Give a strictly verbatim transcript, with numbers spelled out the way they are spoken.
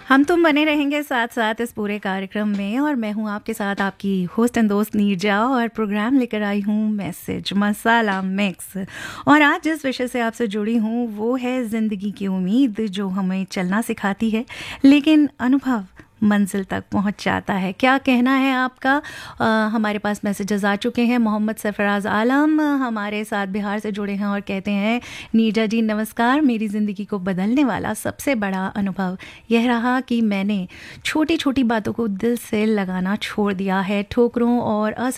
हम तुम बने रहेंगे साथ-साथ इस पूरे कार्यक्रम में और मैं हूँ आपके साथ आपकी होस्ट एंड दोस्त नीरजा और प्रोग्राम लेकर आई हूँ मैसेज मसाला मिक्स। और आज जिस विषय से आपसे जुड़ी हूँ वो है ज़िंदगी की उम्मीद जो हमें चलना सिखाती है लेकिन अनुभव मंजिल तक पहुंचाता है। क्या कहना है आपका? आ, हमारे पास मैसेजेस आ चुके हैं। मोहम्मद सरफराज आलम हमारे साथ बिहार से जुड़े हैं और कहते हैं, नीरजा जी नमस्कार। मेरी ज़िंदगी को बदलने वाला सबसे बड़ा अनुभव यह रहा कि मैंने छोटी छोटी बातों को दिल से लगाना छोड़ दिया है। ठोकरों और